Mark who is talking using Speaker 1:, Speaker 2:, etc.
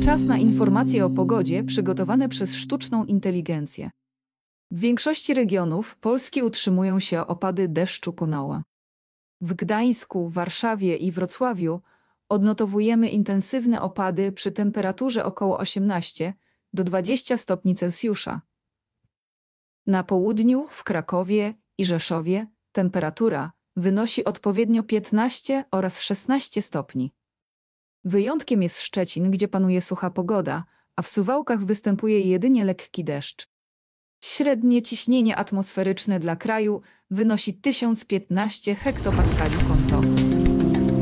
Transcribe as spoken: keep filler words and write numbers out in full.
Speaker 1: Czas na informacje o pogodzie przygotowane przez sztuczną inteligencję. W większości regionów Polski utrzymują się opady deszczu kunała. W Gdańsku, Warszawie i Wrocławiu odnotowujemy intensywne opady przy temperaturze około osiemnaście do dwudziestu stopni Celsjusza. Na południu, w Krakowie i Rzeszowie, temperatura wynosi odpowiednio piętnaście oraz szesnaście stopni. Wyjątkiem jest Szczecin, gdzie panuje sucha pogoda, a w Suwałkach występuje jedynie lekki deszcz. Średnie ciśnienie atmosferyczne dla kraju wynosi tysiąc piętnaście hektopaskali kątów.